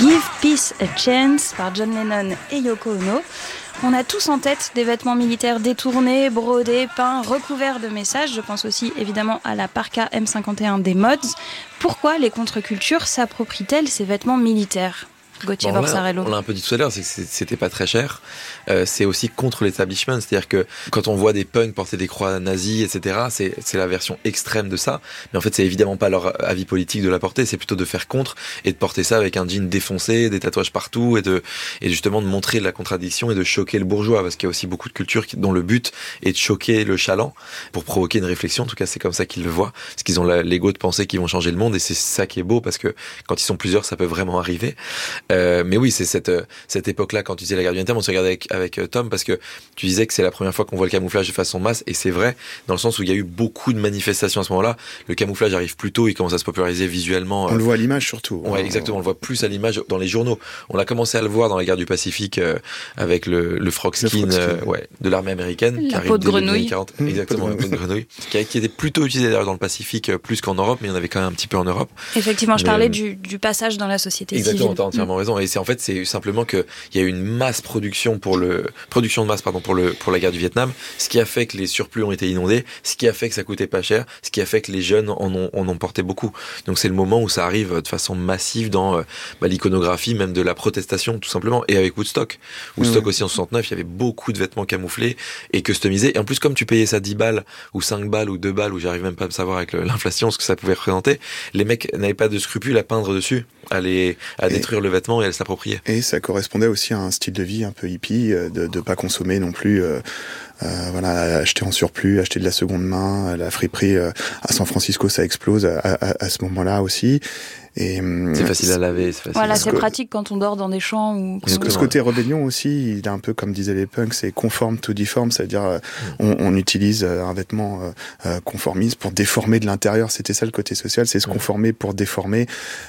Give Peace a Chance par John Lennon et Yoko Ono. On a tous en tête des vêtements militaires détournés, brodés, peints, recouverts de messages. Je pense aussi évidemment à la parka M51 des Mods. Pourquoi les contre-cultures s'approprient-elles ces vêtements militaires ? Gauthier Borsarello. On l'a un peu dit tout à l'heure, c'est que c'était pas très cher. C'est aussi contre l'establishment, c'est-à-dire que quand on voit des punks porter des croix nazies, etc., c'est la version extrême de ça. Mais en fait, c'est évidemment pas leur avis politique de la porter, c'est plutôt de faire contre et de porter ça avec un jean défoncé, des tatouages partout et justement de montrer la contradiction et de choquer le bourgeois, parce qu'il y a aussi beaucoup de cultures dont le but est de choquer le chaland pour provoquer une réflexion. En tout cas, c'est comme ça qu'ils le voient, parce qu'ils ont l'ego de penser qu'ils vont changer le monde, et c'est ça qui est beau, parce que quand ils sont plusieurs, ça peut vraiment arriver. Mais oui, c'est cette époque-là, quand tu disais la guerre du Vietnam, on se regardait avec Tom, parce que tu disais que c'est la première fois qu'on voit le camouflage de façon masse, et c'est vrai, dans le sens où il y a eu beaucoup de manifestations à ce moment-là. Le camouflage arrive plus tôt, il commence à se populariser visuellement. On le voit à l'image surtout. Ouais, exactement, on le voit plus à l'image dans les journaux. On a commencé à le voir dans la guerre du Pacifique avec le frog skin, de l'armée américaine. La peau de grenouille. Exactement, la peau de grenouille. Qui était plutôt utilisée d'ailleurs dans le Pacifique, plus qu'en Europe, mais il y en avait quand même un petit peu en Europe. Effectivement, je parlais du passage dans la société civile. Exactement, t'as entièrement raison. Et c'est simplement qu'il y a eu une masse production de masse pour la guerre du Vietnam, ce qui a fait que les surplus ont été inondés, ce qui a fait que ça coûtait pas cher, ce qui a fait que les jeunes en ont porté beaucoup. Donc c'est le moment où ça arrive de façon massive dans l'iconographie, même de la protestation, tout simplement. Et avec Woodstock aussi en 69, il y avait beaucoup de vêtements camouflés et customisés. Et en plus, comme tu payais ça 10 balles ou 5 balles ou 2 balles, ou j'arrive même pas à me savoir avec l'inflation ce que ça pouvait représenter, les mecs n'avaient pas de scrupules à peindre dessus, à détruire le vêtement et à s'approprier. Et ça correspondait aussi à un style de vie un peu hippie, de pas consommer non plus, acheter en surplus, acheter de la seconde main. La friperie à San Francisco, ça explose à ce moment-là aussi. Et c'est facile à laver, c'est facile. Voilà, c'est pratique quand on dort dans des champs ou. Ce côté rébellion aussi, il est un peu comme disaient les punks, c'est conform to deform, c'est-à-dire on utilise un vêtement conformiste pour déformer de l'intérieur. C'était ça le côté social, c'est se conformer pour déformer.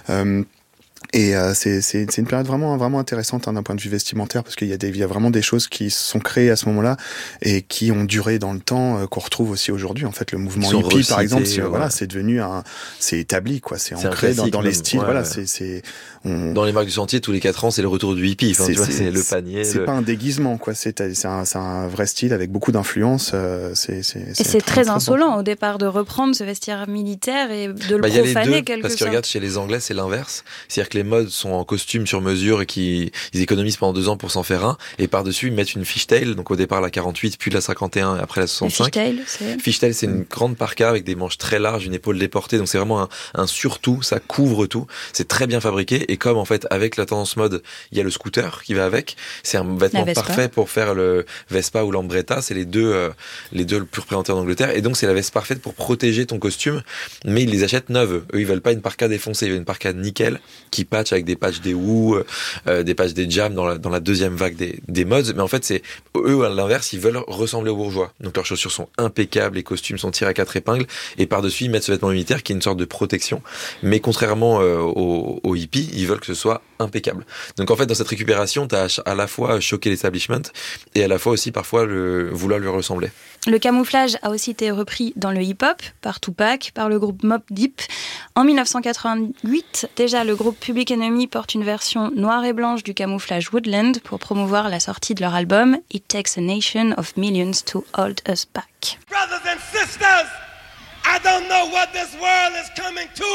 Et c'est une période vraiment intéressante d'un point de vue vestimentaire, parce qu'il y a vraiment des choses qui sont créées à ce moment-là et qui ont duré dans le temps, qu'on retrouve aussi aujourd'hui. En fait, le mouvement hippie, par exemple, c'est devenu c'est établi, quoi. C'est ancré dans les styles. Dans les marques du sentier, tous les 4 ans, c'est le retour du hippie. Enfin, c'est le panier. C'est pas un déguisement, quoi. C'est un vrai style avec beaucoup d'influence. Et c'est très insolent au départ de reprendre ce vestiaire militaire et de le profaner quelque sorte. Parce que regarde, chez les Anglais, c'est l'inverse. C'est-à-dire que les modes sont en costume sur mesure et ils économisent pendant 2 ans pour s'en faire un, et par-dessus ils mettent une fishtail, donc au départ la 48, puis la 51 et après la 65. Fishtail, c'est une grande parka avec des manches très larges, une épaule déportée, donc c'est vraiment un surtout, ça couvre tout, c'est très bien fabriqué, et comme en fait avec la tendance mode, il y a le scooter qui va avec, c'est un vêtement parfait pour faire le Vespa ou l'Ambretta, c'est les deux le plus représentés en Angleterre, et donc c'est la veste parfaite pour protéger ton costume, mais ils les achètent neuves. Eux ils veulent pas une parka défoncée, ils veulent une parka nickel qui patch avec des patchs des Who, des patchs des Jam dans la deuxième vague des mods. Mais en fait, c'est eux à l'inverse, ils veulent ressembler aux bourgeois. Donc leurs chaussures sont impeccables, les costumes sont tirés à 4 épingles, et par-dessus ils mettent ce vêtement militaire qui est une sorte de protection. Mais contrairement aux hippies, ils veulent que ce soit impeccable. Donc en fait, dans cette récupération, t'as à la fois choqué l'establishment et à la fois aussi parfois vouloir lui ressembler. Le camouflage a aussi été repris dans le hip-hop par Tupac, par le groupe Mobb Deep. En 1988, déjà le groupe Public Enemy porte une version noire et blanche du camouflage Woodland pour promouvoir la sortie de leur album It Takes a Nation of Millions to Hold Us Back. Brothers and sisters, I don't know what this world is coming to.